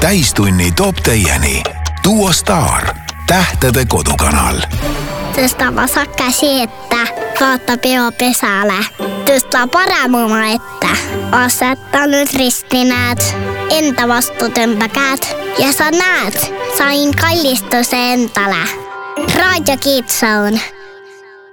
Täistunni toob teieni Duo Star, Tähtede kodukanal. Tõsta vasak käsi ette, vaata peo pesale. Tõsta parem oma ette. Aseta nüüd risti näed. Enda vastu tõmba käed. Ja sa näed, sain kallistuse endale. Raadio Kids Zone.